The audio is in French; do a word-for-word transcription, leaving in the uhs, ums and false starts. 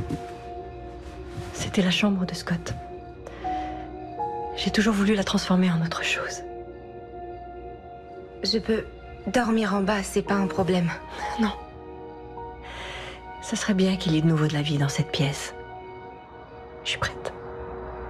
C'était la chambre de Scott. J'ai toujours voulu la transformer en autre chose. Je peux dormir en bas, c'est pas un problème. Non. Ça serait bien qu'il y ait de nouveau de la vie dans cette pièce. Je suis prête.